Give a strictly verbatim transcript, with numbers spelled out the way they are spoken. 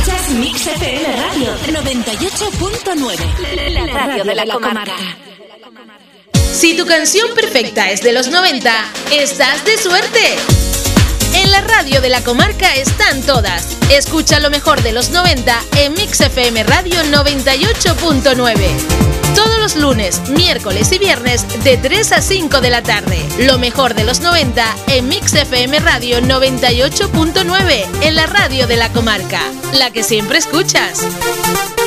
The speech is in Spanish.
Escuchas Mix F M Radio noventa y ocho punto nueve, la radio de la comarca. Si tu canción perfecta es de los noventa, estás de suerte. En la radio de la comarca están todas. Escucha lo mejor de los noventa en Mix F M Radio noventa y ocho punto nueve. Todos los lunes, miércoles y viernes de tres a cinco de la tarde. Lo mejor de los noventa en Mix F M Radio noventa y ocho punto nueve, en la radio de la comarca. La que siempre escuchas.